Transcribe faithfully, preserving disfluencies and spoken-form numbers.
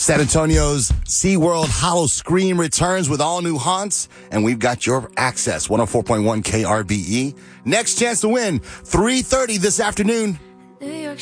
San Antonio's SeaWorld Hollow Scream returns with all new haunts, and we've got your access. one oh four point one K R B E. Next chance to win, three thirty this afternoon. New York